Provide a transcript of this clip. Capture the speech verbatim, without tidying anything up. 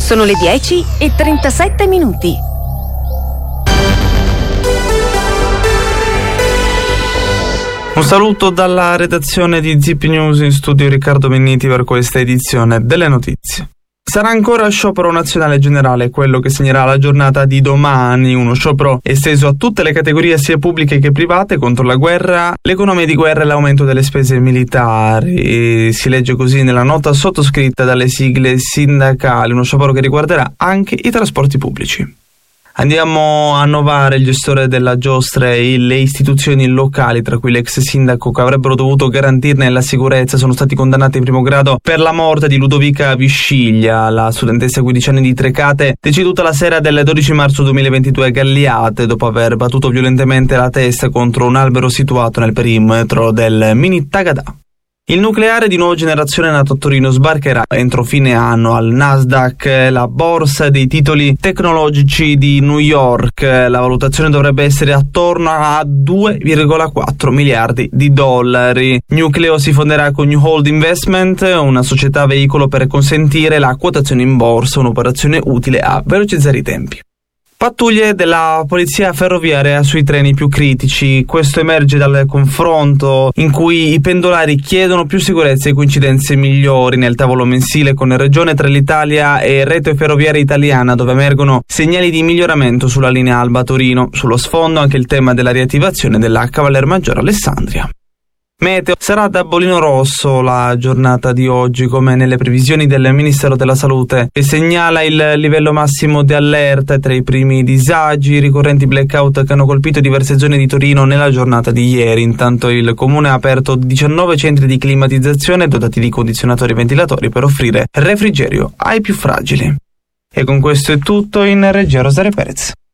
Sono le dieci e trentasette minuti. Un saluto dalla redazione di Zip News, in studio Riccardo Menniti per questa edizione delle notizie. Sarà ancora sciopero nazionale generale quello che segnerà la giornata di domani, uno sciopero esteso a tutte le categorie sia pubbliche che private contro la guerra, l'economia di guerra e l'aumento delle spese militari. E si legge così nella nota sottoscritta dalle sigle sindacali, uno sciopero che riguarderà anche i trasporti pubblici. Andiamo a novare il gestore della giostra e le istituzioni locali, tra cui l'ex sindaco, che avrebbero dovuto garantirne la sicurezza, sono stati condannati in primo grado per la morte di Ludovica Visciglia, la studentessa quindici anni di Trecate, deceduta la sera del dodici marzo duemilaventidue a Galliate dopo aver battuto violentemente la testa contro un albero situato nel perimetro del mini Tagadà. Il nucleare di nuova generazione nato a Torino sbarcherà entro fine anno al Nasdaq, la borsa dei titoli tecnologici di New York. La valutazione dovrebbe essere attorno a due virgola quattro miliardi di dollari. Nucleo si fonderà con New Hold Investment, una società veicolo per consentire la quotazione in borsa, un'operazione utile a velocizzare i tempi. Pattuglie della polizia ferroviaria sui treni più critici. Questo emerge dal confronto in cui i pendolari chiedono più sicurezza e coincidenze migliori nel tavolo mensile con Regione Trenitalia e Rete Ferroviaria Italiana, dove emergono segnali di miglioramento sulla linea Alba-Torino. Sullo sfondo anche il tema della riattivazione della Cavallermaggiore Alessandria. Meteo. Sarà da bolino rosso la giornata di oggi, come nelle previsioni del Ministero della Salute, che segnala il livello massimo di allerta tra i primi disagi, i ricorrenti blackout che hanno colpito diverse zone di Torino nella giornata di ieri. Intanto il comune ha aperto diciannove centri di climatizzazione dotati di condizionatori e ventilatori per offrire refrigerio ai più fragili. E con questo è tutto. In regia Rosario Perez.